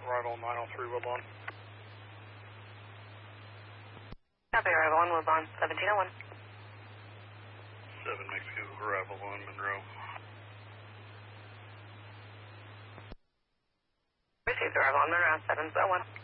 Arrival 903 Woodlawn. Copy, arrival on Woodlawn, 1701. 7 Mexico, arrival on Monroe. Received arrival on Monroe, 701.